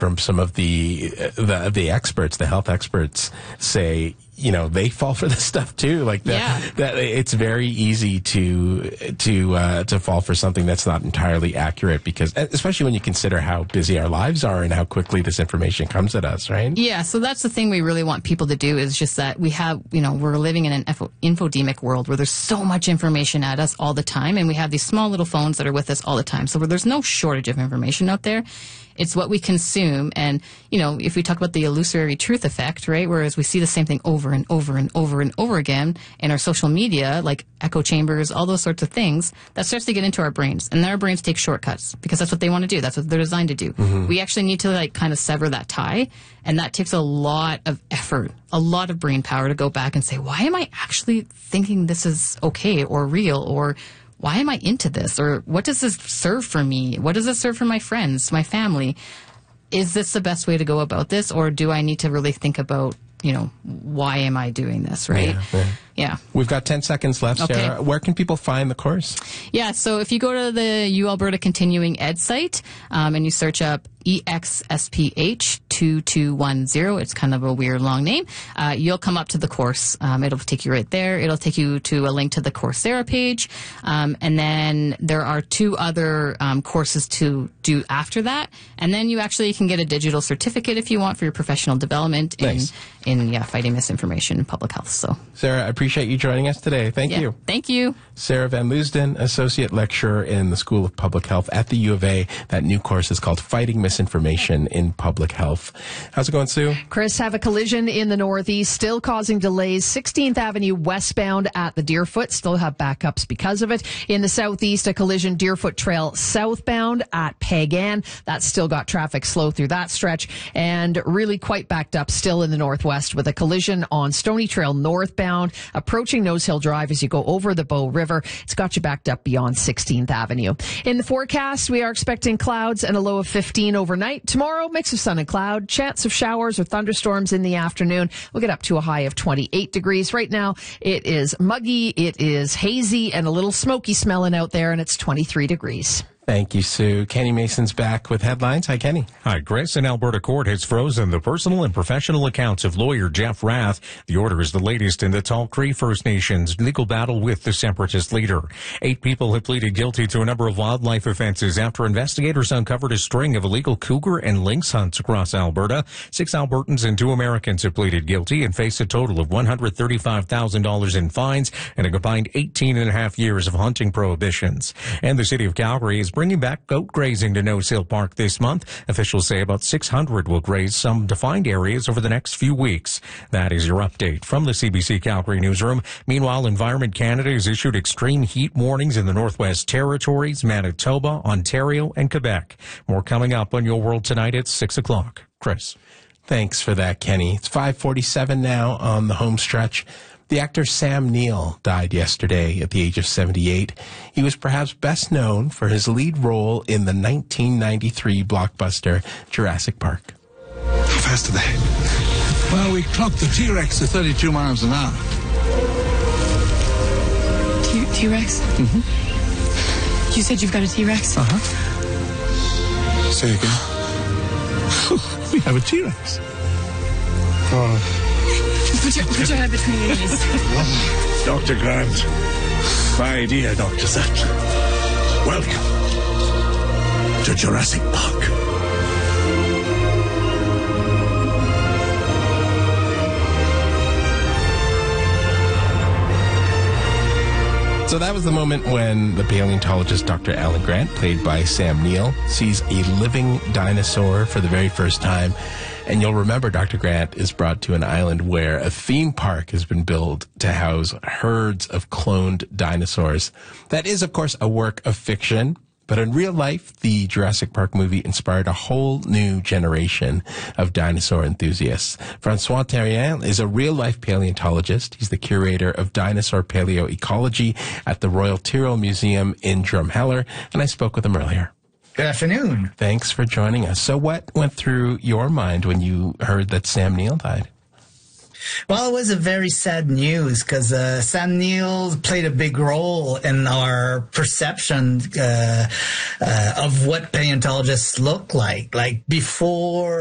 from some of the experts, the health experts say, they fall for this stuff too. Like that it's very easy to fall for something that's not entirely accurate, because especially when you consider how busy our lives are and how quickly this information comes at us, right? Yeah. So that's the thing we really want people to do, is just that we have, we're living in an infodemic world where there's so much information at us all the time. And we have these small little phones that are with us all the time. So there's no shortage of information out there. It's what we consume. And, if we talk about the illusory truth effect, right, whereas we see the same thing over and over and over and over again in our social media, like echo chambers, all those sorts of things, that starts to get into our brains. And then our brains take shortcuts because that's what they want to do. That's what they're designed to do. Mm-hmm. We actually need to kind of sever that tie. And that takes a lot of effort, a lot of brain power to go back and say, why am I actually thinking this is okay or real, or why am I into this? Or what does this serve for me? What does it serve for my friends, my family? Is this the best way to go about this? Or do I need to really think about, why am I doing this, right? Yeah. We've got 10 seconds left, okay. Sarah. Where can people find the course? Yeah, so if you go to the U Alberta Continuing Ed site and you search up EXSPH 2210, it's kind of a weird long name, you'll come up to the course. It'll take you right there. It'll take you to a link to the Coursera page. And then there are 2 other courses to do after that. And then you actually can get a digital certificate if you want for your professional development in fighting misinformation in public health. So, Sarah, I appreciate you joining us today. Thank you. Thank you. Sarah Van Leusden, Associate Lecturer in the School of Public Health at the U of A. That new course is called Fighting Misinformation in Public Health. How's it going, Sue? Chris, have a collision in the Northeast, still causing delays. 16th Avenue westbound at the Deerfoot, still have backups because of it. In the Southeast, a collision Deerfoot Trail southbound at Pagan. That's still got traffic slow through that stretch, and really quite backed up still in the Northwest with a collision on Stony Trail northbound, approaching Nose Hill Drive as you go over the Bow River. It's got you backed up beyond 16th Avenue. In the forecast, we are expecting clouds and a low of 15 overnight. Tomorrow, mix of sun and cloud, chance of showers or thunderstorms in the afternoon. We'll get up to a high of 28 degrees. Right now, it is muggy, it is hazy, and a little smoky smelling out there, and it's 23 degrees. Thank you, Sue. Kenny Mason's back with headlines. Hi, Kenny. Hi, Chris. An Alberta court has frozen the personal and professional accounts of lawyer Jeff Rath. The order is the latest in the Tall Cree First Nations legal battle with the separatist leader. 8 people have pleaded guilty to a number of wildlife offenses after investigators uncovered a string of illegal cougar and lynx hunts across Alberta. 6 Albertans and 2 Americans have pleaded guilty and face a total of $135,000 in fines and a combined 18 and a half years of hunting prohibitions. And the city of Calgary is bringing back goat grazing to Nose Hill Park this month. Officials say about 600 will graze some defined areas over the next few weeks. That is your update from the CBC Calgary newsroom. Meanwhile, Environment Canada has issued extreme heat warnings in the Northwest Territories, Manitoba, Ontario, and Quebec. More coming up on Your World Tonight at 6 o'clock. Chris. Thanks for that, Kenny. It's 5:47 now on the home stretch. The actor Sam Neill died yesterday at the age of 78. He was perhaps best known for his lead role in the 1993 blockbuster Jurassic Park. How fast are they? Well, we clocked the T-Rex at 32 miles an hour. T-Rex? Mm-hmm. You said you've got a T-Rex? Uh-huh. Say again. We have a T-Rex. Oh. Put your head between your knees. Dr. Grant. My dear Dr. Sattler. Welcome to Jurassic Park. So that was the moment when the paleontologist Dr. Alan Grant, played by Sam Neill, sees a living dinosaur for the very first time. And you'll remember Dr. Grant is brought to an island where a theme park has been built to house herds of cloned dinosaurs. That is, of course, a work of fiction. But in real life, the Jurassic Park movie inspired a whole new generation of dinosaur enthusiasts. Francois Terrien is a real-life paleontologist. He's the curator of dinosaur paleoecology at the Royal Tyrrell Museum in Drumheller, and I spoke with him earlier. Good afternoon. Thanks for joining us. So what went through your mind when you heard that Sam Neill died? Well, it was a very sad news because Sam Neill played a big role in our perception of what paleontologists look like. Like before